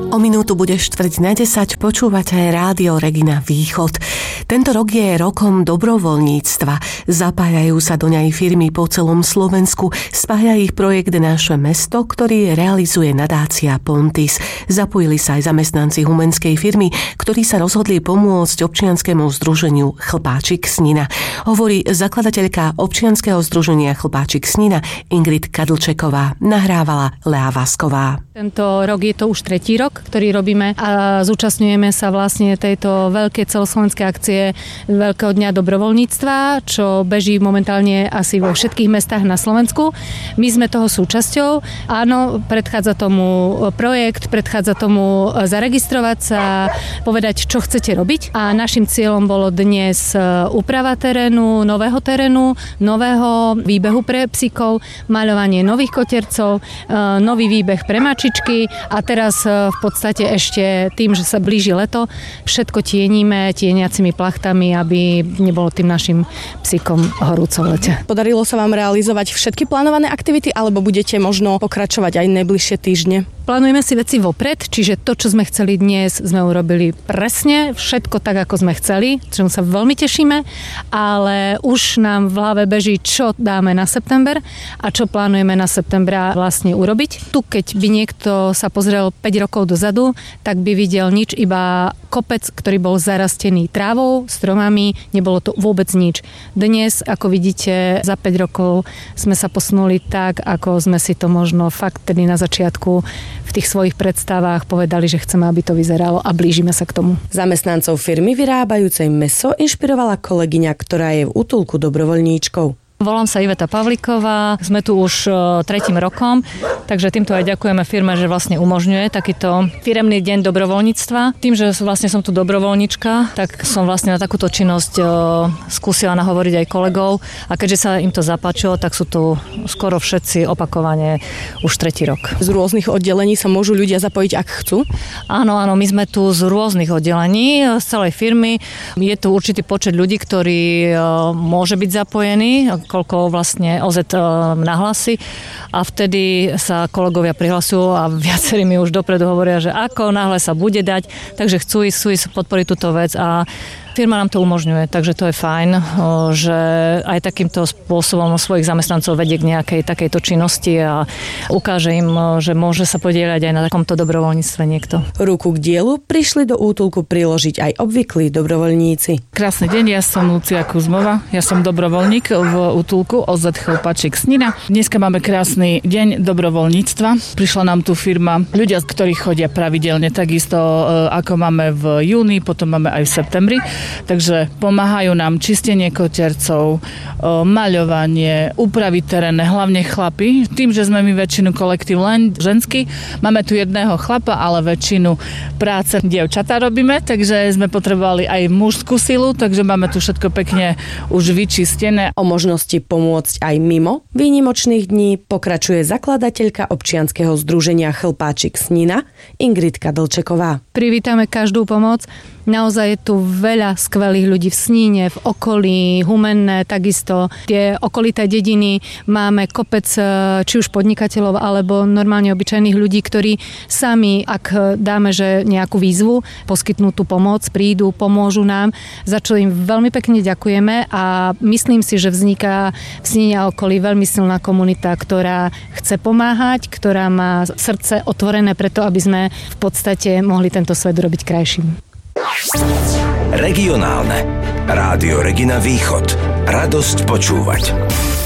O minútu bude 9:45, počúvate Rádio Regina Východ. Tento rok je rokom dobrovoľníctva. Zapájajú sa do nej firmy po celom Slovensku. Spája ich projekt Naše mesto, ktorý realizuje nadácia Pontis. Zapojili sa aj zamestnanci humenskej firmy, ktorí sa rozhodli pomôcť občianskemu združeniu Chlpáčik Snina. Hovorí zakladateľka občianskeho združenia Chlpáčik Snina Ingrid Kadlčeková. Nahrávala Lea Vasková. Tento rok je to už tretí rok, ktorý robíme a zúčastňujeme sa vlastne tejto veľkej celoslovenskej akcie Veľkého dňa dobrovoľníctva, čo beží momentálne asi vo všetkých mestách na Slovensku. My sme toho súčasťou. Áno, predchádza tomu projekt, predchádza tomu zaregistrovať sa, povedať, čo chcete robiť. A našim cieľom bolo dnes úprava terénu, nového výbehu pre psíkov, maľovanie nových kotercov, nový výbeh pre mačičky a teraz v podstate ešte tým, že sa blíži leto, všetko tieníme tieniacimi plachtami, aby nebolo tým našim psíkom horúco v lete. Podarilo sa vám realizovať všetky plánované aktivity, alebo budete možno pokračovať aj najbližšie týždne? Plánujeme si veci vopred, čiže to, čo sme chceli dnes, sme urobili presne, všetko tak, ako sme chceli, čomu sa veľmi tešíme, ale už nám v hlave beží, čo dáme na september a čo plánujeme na septembra vlastne urobiť. Tu, keď by niekto sa pozrel 5 rokov dozadu, tak by videl nič, iba kopec, ktorý bol zarastený trávou, stromami, nebolo to vôbec nič. Dnes, ako vidíte, za 5 rokov sme sa posunuli tak, ako sme si to možno fakt tedy na začiatku v tých svojich predstavách povedali, že chceme, aby to vyzeralo a blížime sa k tomu. Zamestnancov firmy vyrábajúcej mäso inšpirovala kolegyňa, ktorá je v útulku dobrovoľníčkou. Volám sa Iveta Pavlíková, sme tu už 3. rokom, takže týmto aj ďakujeme firme, že vlastne umožňuje takýto firemný deň dobrovoľníctva. Tým, že vlastne som tu dobrovoľníčka, tak som vlastne na takúto činnosť skúsila nahovoriť aj kolegov a keďže sa im to zapáčilo, tak sú tu skoro všetci opakovane už 3. rok. Z rôznych oddelení sa môžu ľudia zapojiť, ak chcú? Áno, my sme tu z rôznych oddelení, z celej firmy. Je tu určitý počet ľudí, ktorý môže byť zapojený, koľko vlastne OZ nahlási a vtedy sa kolegovia prihlasujú a viacerí mi už dopredu hovoria, že ako náhle sa bude dať, takže chcú ísť podporiť túto vec a firma nám to umožňuje, takže to je fajn, že aj takýmto spôsobom svojich zamestnancov vedie k nejakej takejto činnosti a ukáže im, že môže sa podieľať aj na takomto dobrovoľníctve niekto. Ruku k dielu prišli do útulku priložiť aj obvyklí dobrovoľníci. Krásny deň, ja som Lucia Kuzmová, ja som dobrovoľník v útulku OZ Chlpáčik Snina. Dneska máme krásny deň dobrovoľníctva. Prišla nám tu firma, ľudia, ktorí chodia pravidelne, takisto ako máme v júni, potom máme aj v septembri. Takže pomáhajú nám čistenie kotercov, maľovanie, úpravy terénne, hlavne chlapi. Tým, že sme my väčšinu kolektív len ženský, máme tu jedného chlapa, ale väčšinu práce dievčatá robíme, takže sme potrebovali aj mužskú silu, takže máme tu všetko pekne už vyčistené. O možnosti pomôcť aj mimo výnimočných dní pokračuje zakladateľka občianskeho združenia Chlpáčik Snina Ingrid Kadlčeková. Privítame každú pomoc. Naozaj je tu veľa skvelých ľudí v Sníne, v okolí, Humenné, takisto tie okolité dediny. Máme kopec či už podnikateľov, alebo normálne obyčajných ľudí, ktorí sami, ak dáme že nejakú výzvu, poskytnú tú pomoc, prídu, pomôžu nám, za čo im veľmi pekne ďakujeme a myslím si, že vzniká v Sníne a okolí veľmi silná komunita, ktorá chce pomáhať, ktorá má srdce otvorené preto, aby sme v podstate mohli tento svet robiť krajším. Regionálne. Rádio Regina Východ. Radosť počúvať.